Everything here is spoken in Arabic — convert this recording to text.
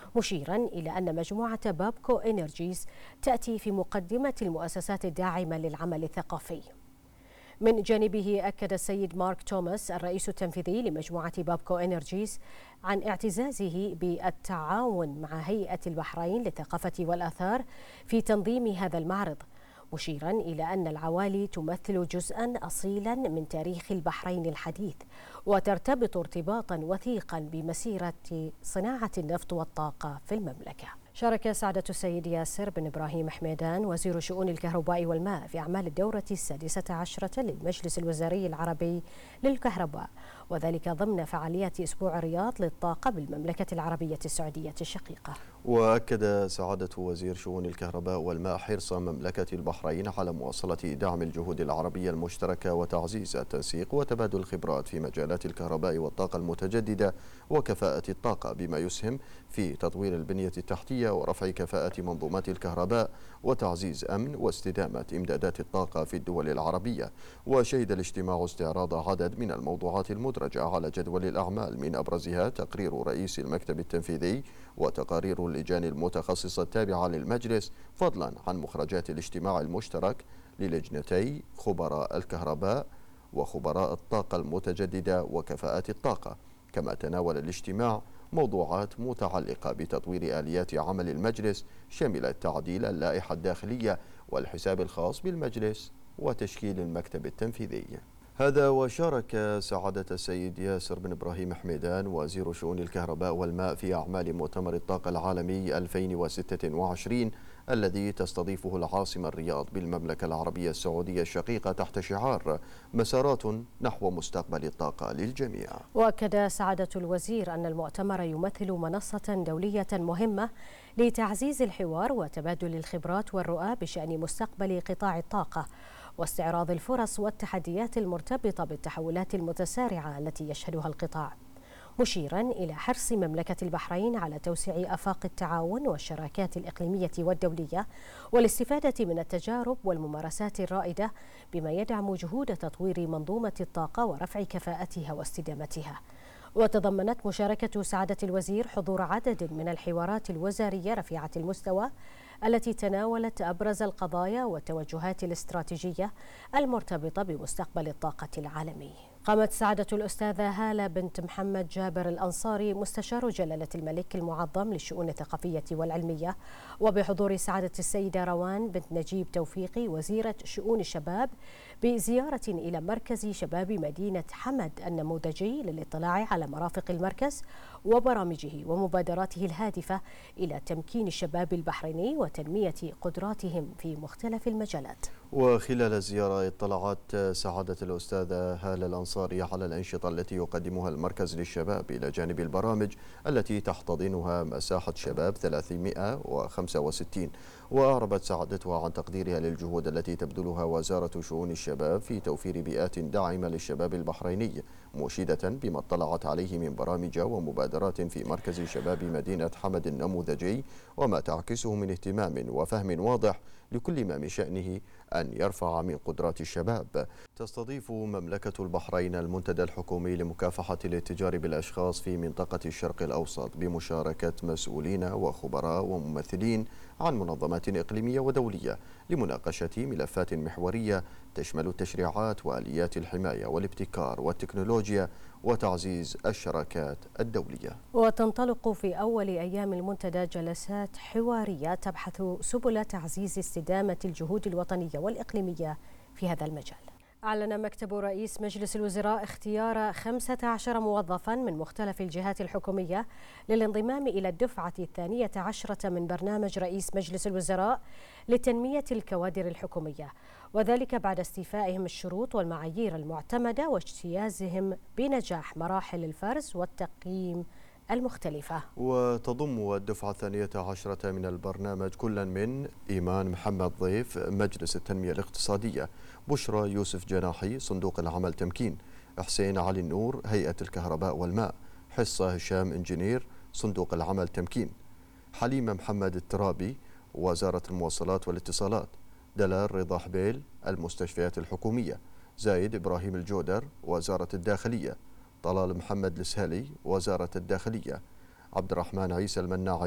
مشيرا إلى أن مجموعة بابكو إنرجيز تأتي في مقدمة المؤسسات الداعمة للعمل الثقافي. من جانبه أكد السيد مارك توماس الرئيس التنفيذي لمجموعة بابكو إنرجيز عن اعتزازه بالتعاون مع هيئة البحرين للثقافة والآثار في تنظيم هذا المعرض، مشيرا إلى أن العوالي تمثل جزءا أصيلا من تاريخ البحرين الحديث، وترتبط ارتباطا وثيقا بمسيرة صناعة النفط والطاقة في المملكة. شارك سعادة السيد ياسر بن إبراهيم حميدان وزير شؤون الكهرباء والماء في أعمال الدورة 16 للمجلس الوزاري العربي للكهرباء، وذلك ضمن فعاليات أسبوع الرياض للطاقة بالمملكة العربية السعودية الشقيقة. وأكد سعادة وزير شؤون الكهرباء والماء حرص مملكة البحرين على مواصلة دعم الجهود العربية المشتركة وتعزيز التنسيق وتبادل الخبرات في مجالات الكهرباء والطاقة المتجددة وكفاءة الطاقة، بما يسهم في تطوير البنية التحتية ورفع كفاءة منظومات الكهرباء وتعزيز أمن واستدامة إمدادات الطاقة في الدول العربية. وشهد الاجتماع استعراض عدد من الموضوعات المدرجة على جدول الأعمال، من أبرزها تقرير رئيس المكتب التنفيذي وتقارير اللجان المتخصصة التابعة للمجلس، فضلا عن مخرجات الاجتماع المشترك للجنتي خبراء الكهرباء وخبراء الطاقة المتجددة وكفاءة الطاقة. كما تناول الاجتماع موضوعات متعلقة بتطوير آليات عمل المجلس، شملت تعديل اللائحة الداخلية والحساب الخاص بالمجلس وتشكيل المكتب التنفيذي. هذا وشارك سعادة السيد ياسر بن إبراهيم حميدان وزير شؤون الكهرباء والماء في أعمال مؤتمر الطاقة العالمي 2026 الذي تستضيفه العاصمة الرياض بالمملكة العربية السعودية الشقيقة تحت شعار مسارات نحو مستقبل الطاقة للجميع. وأكد سعادة الوزير أن المؤتمر يمثل منصة دولية مهمة لتعزيز الحوار وتبادل الخبرات والرؤى بشأن مستقبل قطاع الطاقة واستعراض الفرص والتحديات المرتبطة بالتحولات المتسارعة التي يشهدها القطاع، مشيرا إلى حرص مملكة البحرين على توسيع آفاق التعاون والشراكات الإقليمية والدولية والاستفادة من التجارب والممارسات الرائدة، بما يدعم جهود تطوير منظومة الطاقة ورفع كفاءتها واستدامتها. وتضمنت مشاركة سعادة الوزير حضور عدد من الحوارات الوزارية رفيعة المستوى التي تناولت أبرز القضايا والتوجهات الاستراتيجية المرتبطة بمستقبل الطاقة العالمي. قامت سعادة الأستاذة هالة بنت محمد جابر الأنصاري مستشار جلالة الملك المعظم للشؤون الثقافية والعلمية، وبحضور سعادة السيدة روان بنت نجيب توفيقي وزيرة شؤون الشباب، بزيارة إلى مركز شباب مدينة حمد النموذجي للاطلاع على مرافق المركز وبرامجه ومبادراته الهادفة إلى تمكين الشباب البحريني وتنمية قدراتهم في مختلف المجالات. وخلال الزيارة اطلعت سعادة الأستاذة هالة الأنصاري على الأنشطة التي يقدمها المركز للشباب إلى جانب البرامج التي تحتضنها مساحة شباب 365. وأعربت سعادتها عن تقديرها للجهود التي تبذلها وزارة شؤون الشباب في توفير بيئات داعمة للشباب البحريني، مشيدة بما اطلعت عليه من برامج ومبادرات في مركز شباب مدينة حمد النموذجي، وما تعكسه من اهتمام وفهم واضح لكل ما من شأنه أن يرفع من قدرات الشباب. تستضيف مملكة البحرين المنتدى الحكومي لمكافحة الاتجار بالأشخاص في منطقة الشرق الأوسط بمشاركة مسؤولين وخبراء وممثلين عن منظمات إقليمية ودولية لمناقشة ملفات محورية تشمل التشريعات وآليات الحماية والابتكار والتكنولوجيا وتعزيز الشراكات الدولية. وتنطلق في أول أيام المنتدى جلسات حوارية تبحث سبل تعزيز استدامة الجهود الوطنية والإقليمية في هذا المجال. أعلن مكتب رئيس مجلس الوزراء اختيار 15 موظفا من مختلف الجهات الحكومية للانضمام إلى الدفعة 12 من برنامج رئيس مجلس الوزراء لتنمية الكوادر الحكومية، وذلك بعد استيفائهم الشروط والمعايير المعتمدة واجتيازهم بنجاح مراحل الفرز والتقييم المختلفة. وتضم الدفعة 12 من البرنامج كلا من إيمان محمد ضيف مجلس التنمية الاقتصادية، بشرى يوسف جناحي صندوق العمل تمكين، حسين علي النور هيئة الكهرباء والماء، حصة هشام إنجينير صندوق العمل تمكين، حليمة محمد الترابي وزارة المواصلات والاتصالات، دلال رضا حبيل المستشفيات الحكومية، زايد إبراهيم الجودر وزارة الداخلية، طلال محمد السهلي وزارة الداخلية، عبد الرحمن عيسى المناعي